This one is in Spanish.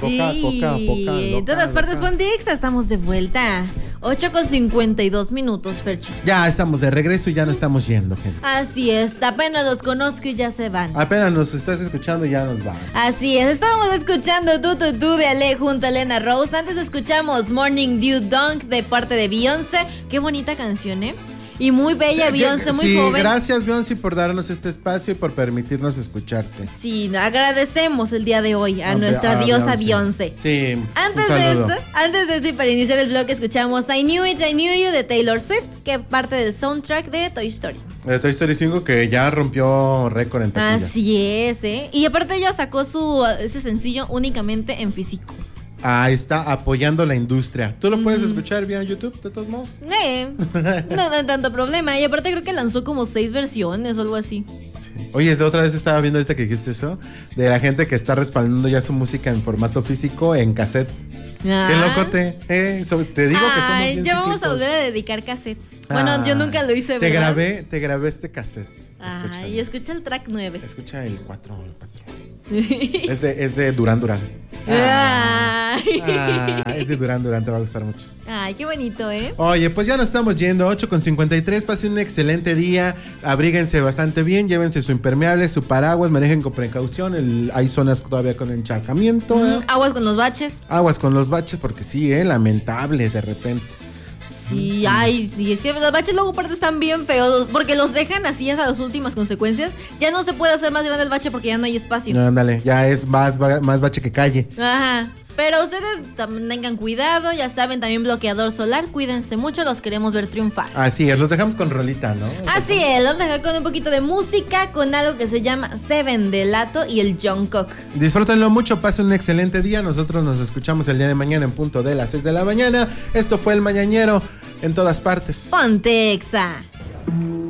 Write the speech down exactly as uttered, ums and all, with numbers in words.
poca, y poca, poca. en todas partes Pontexa, estamos de vuelta. ocho con cincuenta y dos minutos, Fercho. Ya estamos de regreso y ya nos estamos yendo, gente. Así es, apenas los conozco y ya se van. Apenas nos estás escuchando y ya nos vamos. Así es, estábamos escuchando Tu Tu Tu de Ale junto a Elena Rose. Antes escuchamos Morning Dew Dunk de parte de Beyoncé. Qué bonita canción, ¿eh? Y muy bella, sí, Beyoncé, muy sí, joven. Gracias, Beyoncé, por darnos este espacio y por permitirnos escucharte. Sí, agradecemos el día de hoy a, a nuestra a diosa Beyoncé. Sí. Antes de esto, antes de esto y para iniciar el blog, escuchamos I Knew It, I Knew You de Taylor Swift, que es parte del soundtrack de Toy Story. De Toy Story cinco, que ya rompió récord en taquillas. Así es, ¿eh? Y aparte ella sacó su ese sencillo únicamente en físico. Ah, está apoyando la industria. ¿Tú lo mm. puedes escuchar vía YouTube, de todos modos? Eh, no hay tanto problema. Y aparte creo que lanzó como seis versiones o algo así. Sí. Oye, la otra vez estaba viendo ahorita que dijiste eso, de la gente que está respaldando ya su música en formato físico en cassettes. Ah. Qué locote. Eh, so, te digo Ay, que somos bien ya vamos cíclicos. a volver a dedicar cassettes. Bueno, ah, yo nunca lo hice, te ¿verdad? grabé, te grabé este cassette. Ay, escucha el track nueve. Escucha el cuatro. es, de, es de Duran Duran. Ah. Ah, es de Duran Duran, te va a gustar mucho. Ay, qué bonito, ¿eh? Oye, pues ya nos estamos yendo, ocho con cincuenta y tres, pasen un excelente día, abríguense bastante bien, llévense su impermeable, su paraguas, manejen con precaución, el, hay zonas todavía con encharcamiento. Mm, ¿eh? Aguas con los baches. Aguas con los baches, porque sí, eh, lamentable de repente. Sí, ay, sí, es que los baches luego aparte están bien feos, porque los dejan así hasta las últimas consecuencias. Ya no se puede hacer más grande el bache porque ya no hay espacio. No, ándale, ya es más, más bache que calle. Ajá. Pero ustedes tengan cuidado, ya saben, también bloqueador solar, cuídense mucho, los queremos ver triunfar. Así es, los dejamos con rolita, ¿no? Así es, los dejamos con un poquito de música, con algo que se llama Seven de Lato y el Jungkook. Disfrútenlo mucho, pasen un excelente día, nosotros nos escuchamos el día de mañana en punto de las seis de la mañana. Esto fue El Mañanero, en todas partes. Pontexa.